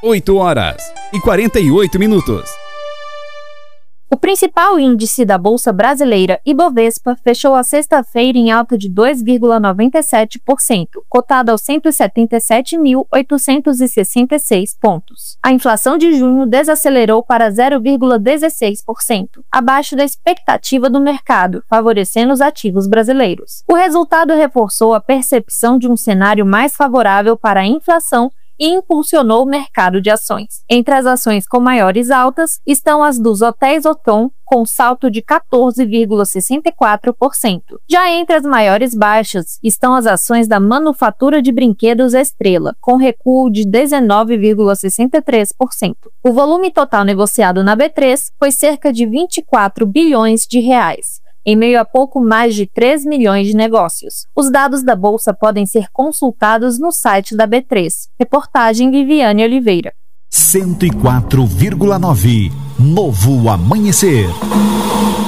8h48. O principal índice da Bolsa Brasileira, Ibovespa, fechou a sexta-feira em alta de 2,97%, cotado aos 177.866 pontos. A inflação de junho desacelerou para 0,16%, abaixo da expectativa do mercado, favorecendo os ativos brasileiros. O resultado reforçou a percepção de um cenário mais favorável para a inflação e impulsionou o mercado de ações. Entre as ações com maiores altas estão as dos hotéis Othon, com salto de 14,64%. Já entre as maiores baixas estão as ações da manufatura de brinquedos Estrela, com recuo de 19,63%. O volume total negociado na B3 foi cerca de 24 bilhões de reais, em meio a pouco mais de 3 milhões de negócios. Os dados da Bolsa podem ser consultados no site da B3. Reportagem Viviane Oliveira. 104,9. Novo Amanhecer.